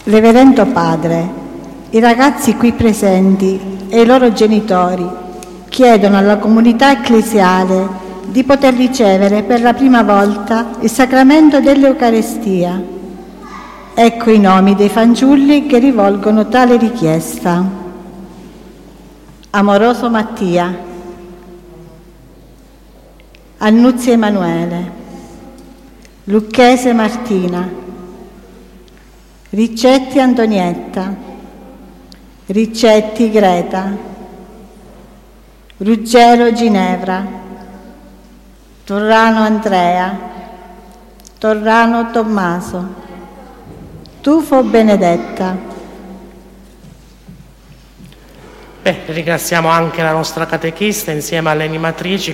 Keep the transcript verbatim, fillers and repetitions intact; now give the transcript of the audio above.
Reverendo Padre, i ragazzi qui presenti e i loro genitori chiedono alla comunità ecclesiale di poter ricevere per la prima volta il sacramento dell'Eucarestia. Ecco i nomi dei fanciulli che rivolgono tale richiesta. Amoroso Mattia, Annuzia Emanuele, Lucchese Martina, Riccetti Antonietta, Riccetti Greta, Ruggero Ginevra, Torrano Andrea, Torrano Tommaso, Tufo Benedetta. Beh, ringraziamo anche la nostra catechista insieme alle animatrici